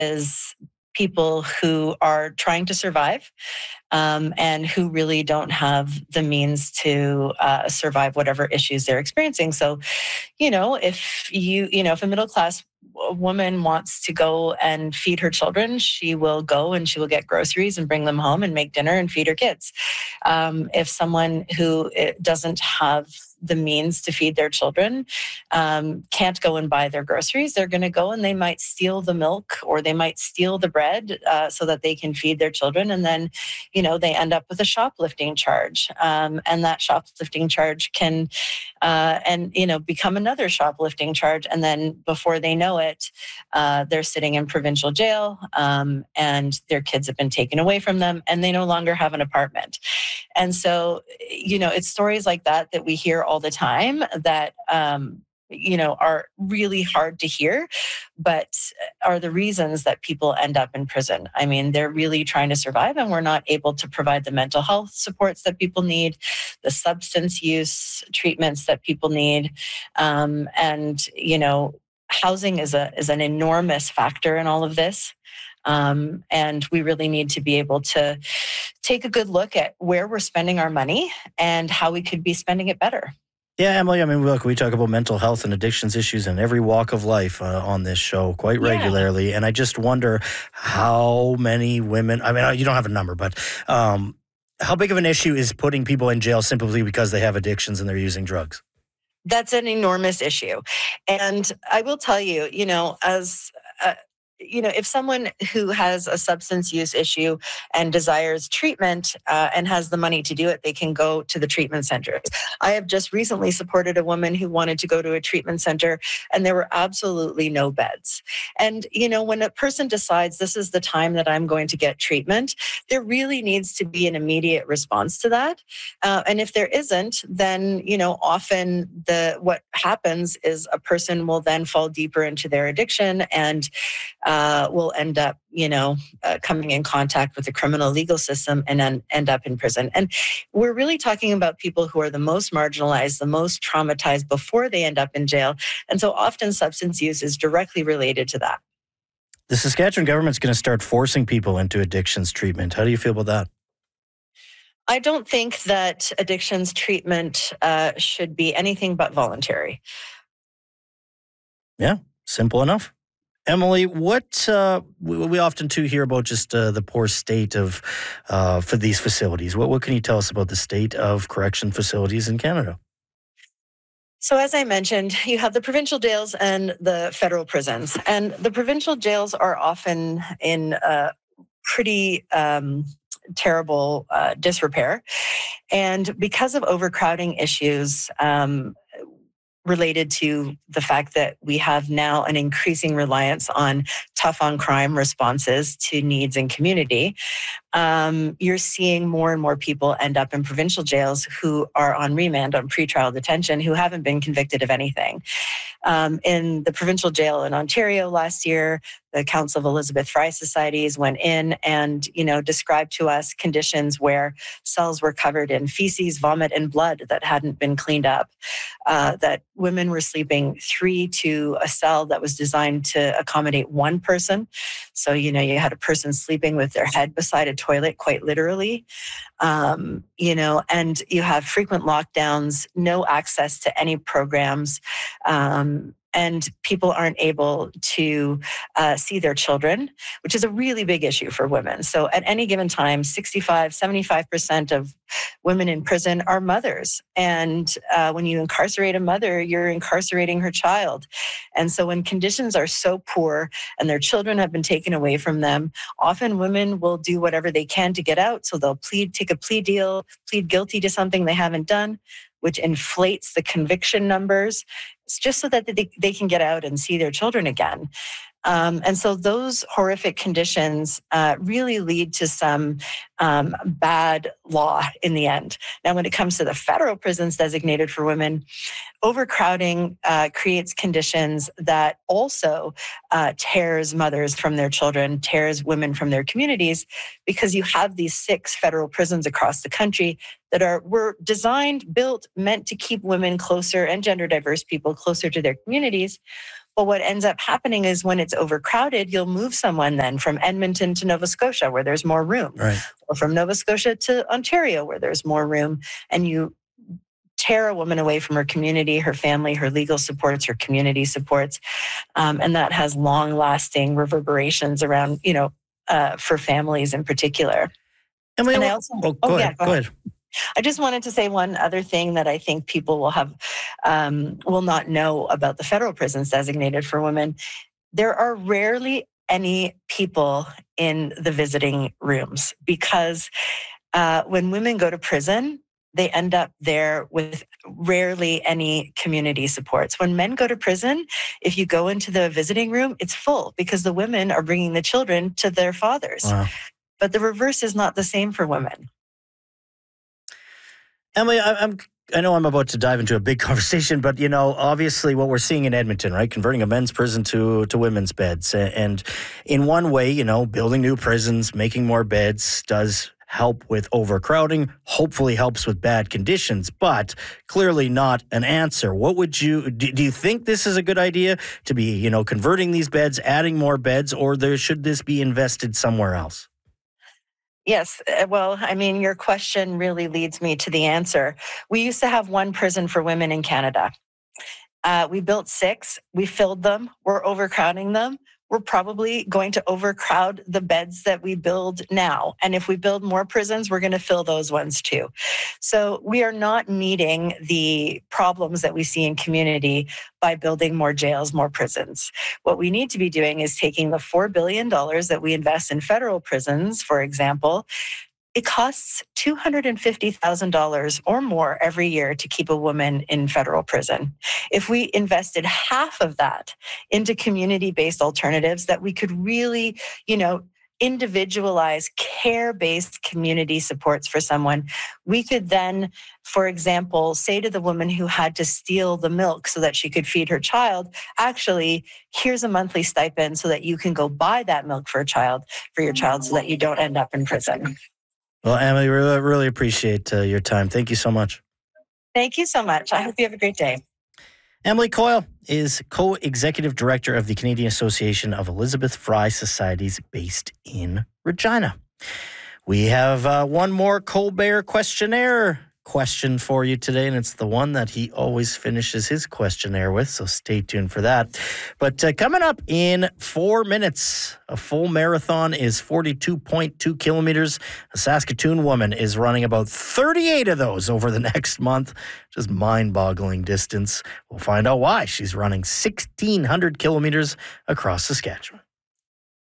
is people who are trying to survive, and who really don't have the means to survive whatever issues they're experiencing. So, if a middle class woman wants to go and feed her children, she will go and she will get groceries and bring them home and make dinner and feed her kids. If someone who doesn't have the means to feed their children can't go and buy their groceries, they're going to go and they might steal the milk or they might steal the bread so that they can feed their children. And then, they end up with a shoplifting charge. And that shoplifting charge can, become another shoplifting charge. And then before they know it, they're sitting in provincial jail, and their kids have been taken away from them and they no longer have an apartment. And so, it's stories like that we hear all the time that, are really hard to hear, but are the reasons that people end up in prison. I mean, they're really trying to survive and we're not able to provide the mental health supports that people need, the substance use treatments that people need. Housing is an enormous factor in all of this. And we really need to be able to take a good look at where we're spending our money and how we could be spending it better. Yeah, Emily, look, we talk about mental health and addictions issues in every walk of life on this show quite regularly. And I just wonder how many women, you don't have a number, but how big of an issue is putting people in jail simply because they have addictions and they're using drugs? That's an enormous issue. And I will tell you, if someone who has a substance use issue and desires treatment and has the money to do it, they can go to the treatment centers. I have just recently supported a woman who wanted to go to a treatment center and there were absolutely no beds. And, when a person decides this is the time that I'm going to get treatment, there really needs to be an immediate response to that. And if there isn't, then, often what happens is a person will then fall deeper into their addiction and will end up, coming in contact with the criminal legal system and then end up in prison. And we're really talking about people who are the most marginalized, the most traumatized before they end up in jail. And so often substance use is directly related to that. The Saskatchewan government's going to start forcing people into addictions treatment. How do you feel about that? I don't think that addictions treatment should be anything but voluntary. Yeah, simple enough. Emily, what we often too hear about just the poor state of for these facilities. What can you tell us about the state of correction facilities in Canada? So as I mentioned, you have the provincial jails and the federal prisons. And the provincial jails are often in pretty terrible disrepair. And because of overcrowding issues, related to the fact that we have now an increasing reliance on tough on crime responses to needs in community, you're seeing more and more people end up in provincial jails who are on remand, on pretrial detention, who haven't been convicted of anything. In the provincial jail in Ontario last year, the Council of Elizabeth Fry Societies went in and, described to us conditions where cells were covered in feces, vomit, and blood that hadn't been cleaned up, that women were sleeping 3 to a cell that was designed to accommodate one person. So, you had a person sleeping with their head beside a toilet, quite literally, and you have frequent lockdowns, no access to any programs, and people aren't able to see their children, which is a really big issue for women. So at any given time, 75% of women in prison are mothers. And when you incarcerate a mother, you're incarcerating her child. And so when conditions are so poor and their children have been taken away from them, often women will do whatever they can to get out. So they'll take a plea deal, plead guilty to something they haven't done, which inflates the conviction numbers. It's just so that they can get out and see their children again. And so those horrific conditions really lead to some bad law in the end. Now, when it comes to the federal prisons designated for women, overcrowding creates conditions that also tears mothers from their children, tears women from their communities, because you have these 6 federal prisons across the country that were designed, built, meant to keep women closer and gender diverse people closer to their communities. Well, what ends up happening is when it's overcrowded, you'll move someone then from Edmonton to Nova Scotia where there's more room, Right. or from Nova Scotia to Ontario where there's more room. And you tear a woman away from her community, her family, her legal supports, her community supports. And that has long lasting reverberations around, for families in particular. And I also, go ahead. I just wanted to say one other thing that I think people will not know about the federal prisons designated for women. There are rarely any people in the visiting rooms because when women go to prison, they end up there with rarely any community supports. When men go to prison, if you go into the visiting room, it's full because the women are bringing the children to their fathers. Wow. But the reverse is not the same for women. Emily, I know I'm about to dive into a big conversation, but, obviously what we're seeing in Edmonton, right, converting a men's prison to women's beds. And in one way, building new prisons, making more beds does help with overcrowding, hopefully helps with bad conditions, but clearly not an answer. Do you think this is a good idea to be, converting these beds, adding more beds, or should this be invested somewhere else? Yes. Well, your question really leads me to the answer. We used to have one prison for women in Canada. We built 6. We filled them. We're overcrowding them. We're probably going to overcrowd the beds that we build now. And if we build more prisons, we're going to fill those ones too. So we are not meeting the problems that we see in community by building more jails, more prisons. What we need to be doing is taking the $4 billion that we invest in federal prisons, for example. It costs $250,000 or more every year to keep a woman in federal prison. If we invested half of that into community-based alternatives that we could really, individualize care-based community supports for someone, we could then, for example, say to the woman who had to steal the milk so that she could feed her child, actually, here's a monthly stipend so that you can go buy that milk for your child so that you don't end up in prison. Well, Emily, we really appreciate your time. Thank you so much. Thank you so much. I hope you have a great day. Emily Coyle is co-executive director of the Canadian Association of Elizabeth Fry Societies based in Regina. We have one more Colbert questionnaire question for you today, and it's the one that he always finishes his questionnaire with, so stay tuned for that. But coming up in 4 minutes, a full marathon is 42.2 kilometers. A Saskatoon woman is running about 38 of those over the next month. Just mind-boggling distance. We'll find out why she's running 1,600 kilometers across Saskatchewan.